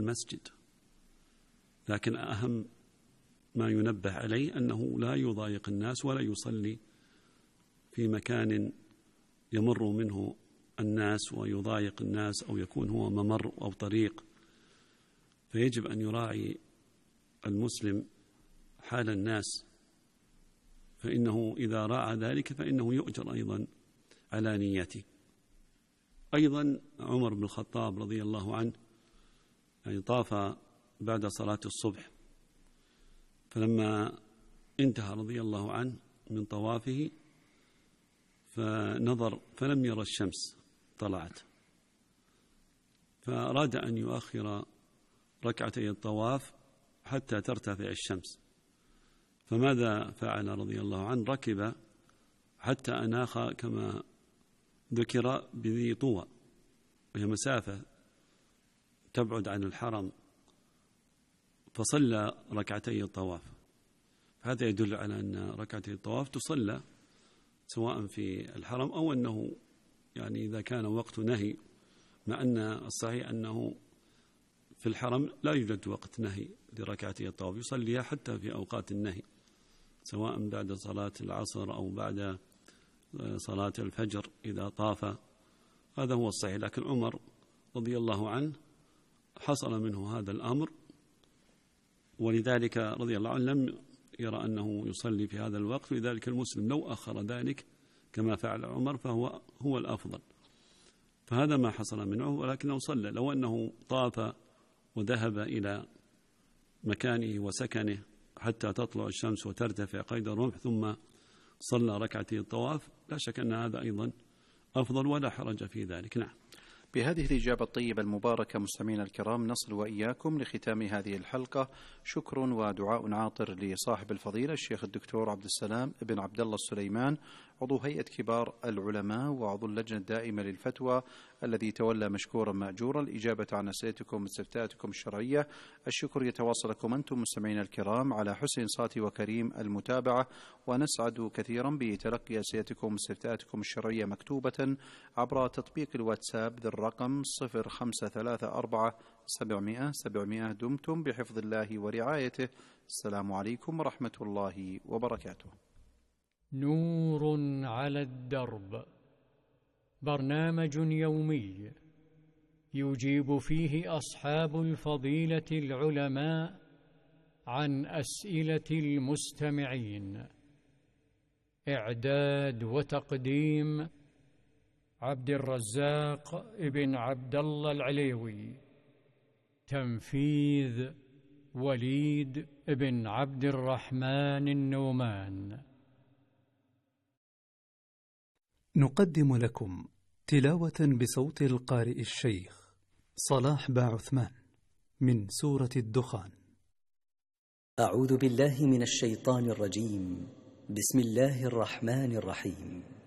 المسجد، لكن أهم ما ينبه عليه أنه لا يضايق الناس ولا يصلي في مكان يمر منه الناس ويضايق الناس أو يكون هو ممر أو طريق. فيجب أن يراعي المسلم حال الناس، فإنه إذا راعى ذلك فإنه يؤجر أيضا على نيته. أيضا عمر بن الخطاب رضي الله عنه يعني طاف بعد صلاة الصبح، فلما انتهى رضي الله عنه من طوافه فنظر فلم يرى الشمس طلعت، فأراد أن يؤخر ركعتي الطواف حتى ترتفع الشمس. فماذا فعل رضي الله عنه؟ ركب حتى أناخ كما ذكر بذي طوى، وهي مسافة تبعد عن الحرم، فصلى ركعتي الطواف. هذا يدل على أن ركعتي الطواف تصلى سواء في الحرم أو أنه يعني إذا كان وقت نهي، مع أن الصحيح أنه في الحرم لا يوجد وقت نهي لركعتي الطواف، يصليها حتى في أوقات النهي سواء بعد صلاة العصر أو بعد صلاة الفجر إذا طاف. هذا هو الصحيح. لكن عمر رضي الله عنه حصل منه هذا الأمر، ولذلك رضي الله عنه لم يرى أنه يصلي في هذا الوقت، ولذلك المسلم لو أخر ذلك كما فعل عمر فهو الأفضل. فهذا ما حصل منه، ولكنه صلى. لو أنه طاف وذهب إلى مكانه وسكنه حتى تطلع الشمس وترتفع قيد الرمح ثم صلى ركعتي الطواف، لا شك أن هذا أيضا أفضل ولا حرج في ذلك. نعم. بهذه الإجابة الطيبة المباركة مستمعينا الكرام نصل وإياكم لختام هذه الحلقة. شكر ودعاء عاطر لصاحب الفضيلة الشيخ الدكتور عبد السلام بن عبد الله السليمان، عضو هيئة كبار العلماء وعضو اللجنة الدائمة للفتوى، الذي تولى مشكورا مأجورا الإجابة عن أسئلتكم واستفتاءاتكم الشرعية. الشكر يتواصل لكم أنتم مستمعينا الكرام على حسن صوت وكريم المتابعة، ونسعد كثيرا بتلقي أسئلتكم واستفتاءاتكم الشرعية مكتوبة عبر تطبيق الواتساب ذي الرقم 0534 دمتم بحفظ الله ورعايته. السلام عليكم ورحمة الله وبركاته. نور على الدرب، برنامج يومي يجيب فيه أصحاب الفضيلة العلماء عن أسئلة المستمعين. إعداد وتقديم عبد الرزاق ابن عبد الله العليوي. تنفيذ وليد ابن عبد الرحمن النومان. نقدم لكم تلاوة بصوت القارئ الشيخ صلاح باعثمان من سورة الدخان. أعوذ بالله من الشيطان الرجيم. بسم الله الرحمن الرحيم.